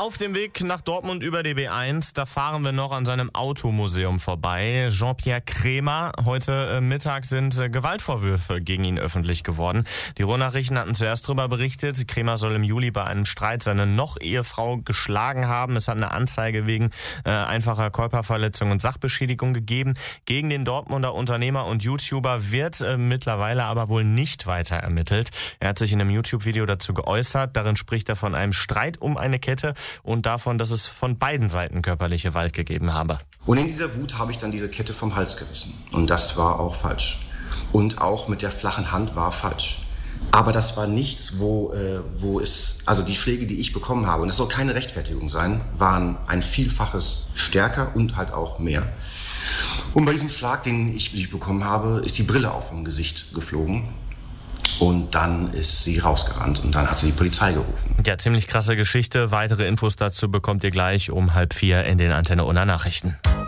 Auf dem Weg nach Dortmund über die B1, da fahren wir noch an seinem Automuseum vorbei. Jean-Pierre Krämer. Heute Mittag sind Gewaltvorwürfe gegen ihn öffentlich geworden. Die Ruhr-Nachrichten hatten zuerst darüber berichtet. Krämer soll im Juli bei einem Streit seine Noch-Ehefrau geschlagen haben. Es hat eine Anzeige wegen einfacher Körperverletzung und Sachbeschädigung gegeben. Gegen den Dortmunder Unternehmer und YouTuber wird mittlerweile aber wohl nicht weiter ermittelt. Er hat sich in einem YouTube-Video dazu geäußert. Darin spricht er von einem Streit um eine Kette und davon, dass es von beiden Seiten körperliche Gewalt gegeben habe. Und in dieser Wut habe ich dann diese Kette vom Hals gerissen. Und das war auch falsch. Und auch mit der flachen Hand war falsch. Aber das war nichts, also die Schläge, die ich bekommen habe, und das soll keine Rechtfertigung sein, waren ein Vielfaches stärker und halt auch mehr. Und bei diesem Schlag, den ich bekommen habe, ist die Brille auch vom Gesicht geflogen. Und dann ist sie rausgerannt und dann hat sie die Polizei gerufen. Ja, ziemlich krasse Geschichte. Weitere Infos dazu bekommt ihr gleich um 3:30 in den Antenne Unna Nachrichten.